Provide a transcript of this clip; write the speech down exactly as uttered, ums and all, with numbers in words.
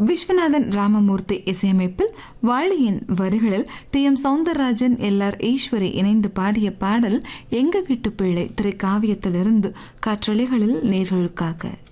விஸ்வநாதன் ராமமூர்த்தி இசையமைப்பில் வாளியின் வரிகளில் D M Soundararajan L R Eswari இணைந்து பாடிய பாடல் எங்க வீட்டு பிள்ளை திரைக்காவியத்திலிருந்து காற்றலைகளில் நேர்களுக்காக.